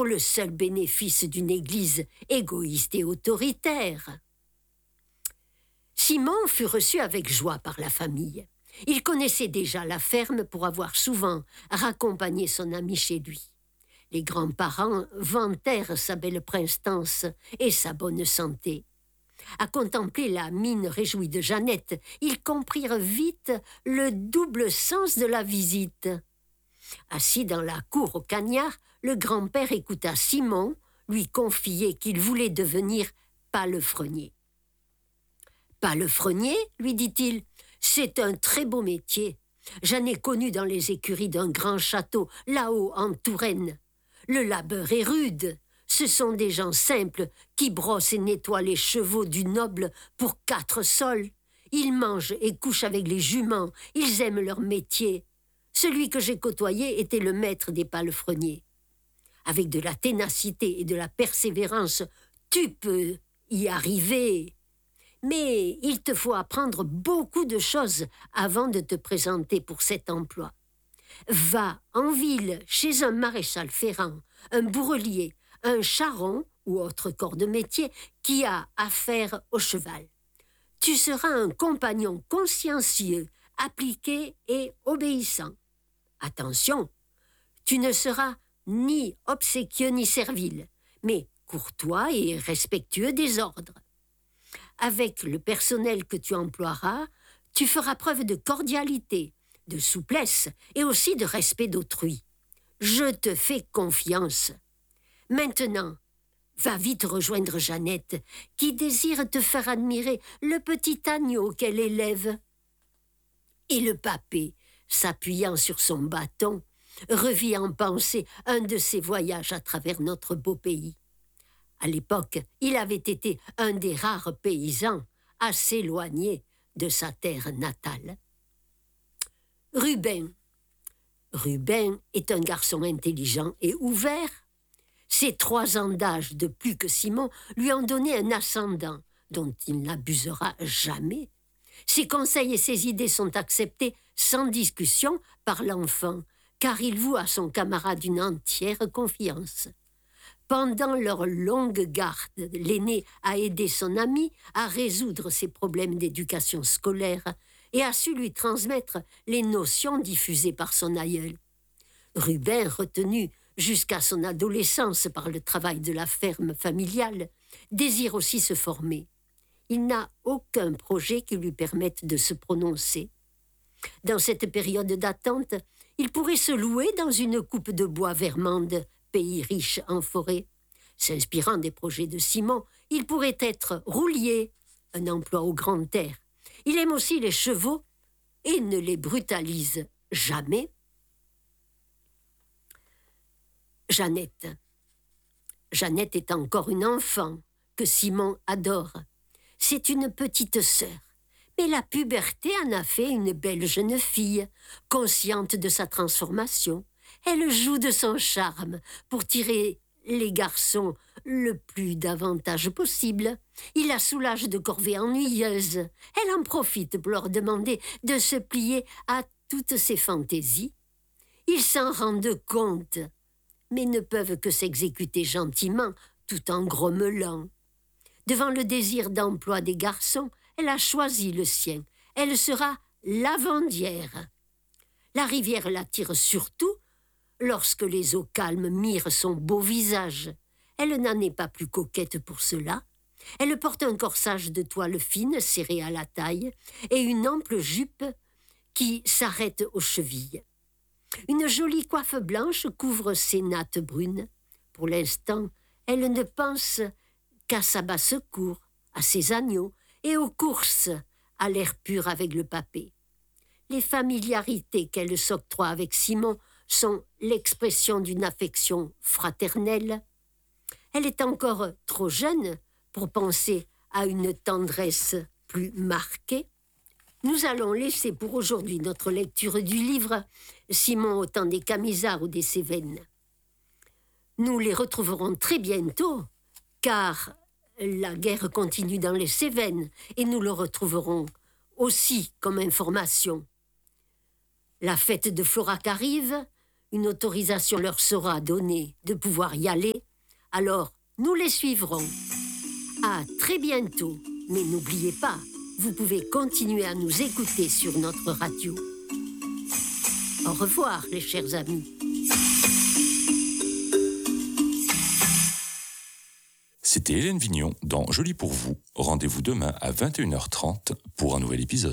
pour le seul bénéfice d'une église égoïste et autoritaire. Simon fut reçu avec joie par la famille. Il connaissait déjà la ferme pour avoir souvent raccompagné son ami chez lui. Les grands-parents vantèrent sa belle prestance et sa bonne santé. À contempler la mine réjouie de Jeannette, ils comprirent vite le double sens de la visite. Assis dans la cour au cagnard, le grand-père écouta Simon lui confier qu'il voulait devenir palefrenier. « Palefrenier, lui dit-il, c'est un très beau métier. J'en ai connu dans les écuries d'un grand château, là-haut en Touraine. Le labeur est rude. Ce sont des gens simples qui brossent et nettoient les chevaux du noble pour 4 sols. Ils mangent et couchent avec les juments. Ils aiment leur métier. Celui que j'ai côtoyé était le maître des palefreniers. Avec de la ténacité et de la persévérance, tu peux y arriver. Mais il te faut apprendre beaucoup de choses avant de te présenter pour cet emploi. Va en ville chez un maréchal ferrant, un bourrelier, un charron ou autre corps de métier qui a affaire au cheval. Tu seras un compagnon consciencieux, appliqué et obéissant. Attention, tu ne seras ni obséquieux ni servile, mais courtois et respectueux des ordres. Avec le personnel que tu emploieras, tu feras preuve de cordialité, de souplesse et aussi de respect d'autrui. Je te fais confiance. Maintenant, va vite rejoindre Jeannette, qui désire te faire admirer le petit agneau qu'elle élève. » Et le papé, s'appuyant sur son bâton, revit en pensée un de ses voyages à travers notre beau pays. À l'époque, il avait été un des rares paysans à s'éloigner de sa terre natale. Rubin. Rubin est un garçon intelligent et ouvert. Ses 3 ans d'âge de plus que Simon lui ont donné un ascendant dont il n'abusera jamais. Ses conseils et ses idées sont acceptés sans discussion par l'enfant, car il voue à son camarade une entière confiance. Pendant leur longue garde, l'aîné a aidé son ami à résoudre ses problèmes d'éducation scolaire et a su lui transmettre les notions diffusées par son aïeul. Rubin, retenu jusqu'à son adolescence par le travail de la ferme familiale, désire aussi se former. Il n'a aucun projet qui lui permette de se prononcer. Dans cette période d'attente, il pourrait se louer dans une coupe de bois Vermande, pays riche en forêt. S'inspirant des projets de Simon, il pourrait être roulier, un emploi au grand air. Il aime aussi les chevaux et ne les brutalise jamais. Jeannette. Jeannette est encore une enfant que Simon adore. C'est une petite sœur, mais la puberté en a fait une belle jeune fille, consciente de sa transformation. Elle joue de son charme pour tirer les garçons le plus d'avantages possible. Il la soulage de corvées ennuyeuses. Elle en profite pour leur demander de se plier à toutes ses fantaisies. Ils s'en rendent compte, mais ne peuvent que s'exécuter gentiment tout en grommelant. Devant le désir d'emploi des garçons, elle a choisi le sien. Elle sera lavandière. La rivière l'attire surtout lorsque les eaux calmes mirent son beau visage. Elle n'en est pas plus coquette pour cela. Elle porte un corsage de toile fine serré à la taille et une ample jupe qui s'arrête aux chevilles. Une jolie coiffe blanche couvre ses nattes brunes. Pour l'instant, elle ne pense qu'à sa basse-cour, à ses agneaux et aux courses à l'air pur avec le papé. Les familiarités qu'elle s'octroie avec Simon sont l'expression d'une affection fraternelle. Elle est encore trop jeune pour penser à une tendresse plus marquée. Nous allons laisser pour aujourd'hui notre lecture du livre Simon au temps des Camisards ou des Cévennes. Nous les retrouverons très bientôt, car la guerre continue dans les Cévennes et nous le retrouverons aussi comme information. La fête de Florac arrive, une autorisation leur sera donnée de pouvoir y aller, alors nous les suivrons. À très bientôt, mais n'oubliez pas, vous pouvez continuer à nous écouter sur notre radio. Au revoir, les chers amis. C'était Hélène Vignon dans Joli pour vous. Rendez-vous demain à 21h30 pour un nouvel épisode.